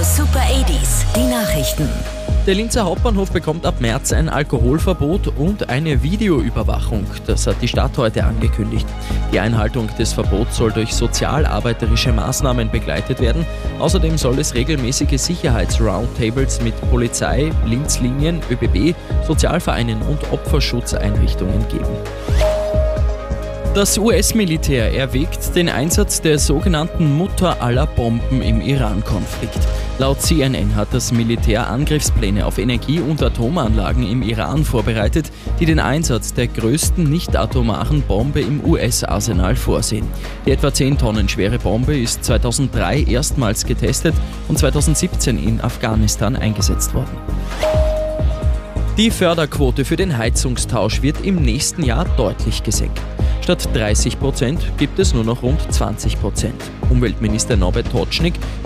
Super 80s, die Nachrichten. Der Linzer Hauptbahnhof bekommt ab März ein Alkoholverbot und eine Videoüberwachung. Das hat die Stadt heute angekündigt. Die Einhaltung des Verbots soll durch sozialarbeiterische Maßnahmen begleitet werden. Außerdem soll es regelmäßige Sicherheits-Roundtables mit Polizei, Linz-Linien, ÖBB, Sozialvereinen und Opferschutzeinrichtungen geben. Das US-Militär erwägt den Einsatz der sogenannten Mutter aller Bomben im Iran-Konflikt. Laut CNN hat das Militär Angriffspläne auf Energie- und Atomanlagen im Iran vorbereitet, die den Einsatz der größten nicht-atomaren Bombe im US-Arsenal vorsehen. Die etwa 10 Tonnen schwere Bombe ist 2003 erstmals getestet und 2017 in Afghanistan eingesetzt worden. Die Förderquote für den Heizungstausch wird im nächsten Jahr deutlich gesenkt. Statt 30% gibt es nur noch rund 20%. Umweltminister Norbert Totschnig